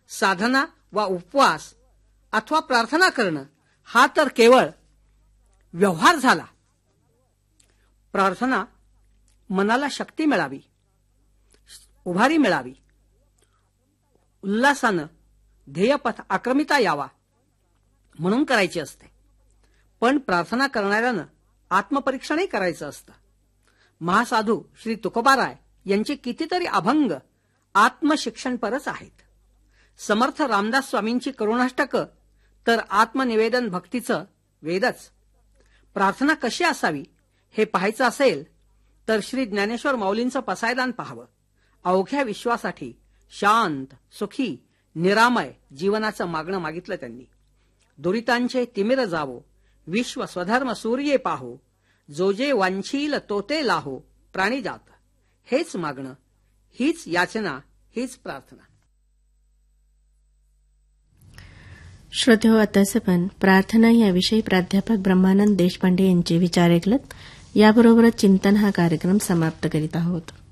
साधना वा उपवास अथवा प्रार्थना करणं हा तर केवळ व्यवहार झाला. प्रार्थना मनाला शक्ती मिळावी, उभारी मिळावी, उल्हासानं ध्येयपथ आक्रमिता यावा म्हणून करायची असते. पण प्रार्थना करणाऱ्यानं आत्मपरीक्षणही करायचं असतं. महासाधू श्री तुकोबाराय यांचे कितीतरी अभंग आत्मशिक्षणपरच आहेत. समर्थ रामदास स्वामींची करुणाष्टकं तर आत्मनिवेदन भक्तीचं वेदच. प्रार्थना कशी असावी हे पाहायचं असेल तर श्री ज्ञानेश्वर माऊलींचं पसायदान पाहावं. अवघ्या विश्वासाठी शांत, सुखी, निरामय जीवनाचं मागणं मागितलं त्यांनी. दुरितांचे तिमिर जावो, विश्व स्वधर्म सूर्ये पाहो, जो जे वांछील तोते लाहो, प्राणीजात. हेच मागणं, हीच याचना, हीच प्रार्थना. श्रोते हो, आताच आपण प्रार्थना याविषयी प्राध्यापक ब्रह्मानंद देशपांडे यांचे विचार ऐकलत. याबरोबरच चिंतन हा कार्यक्रम समाप्त करीत आहोत.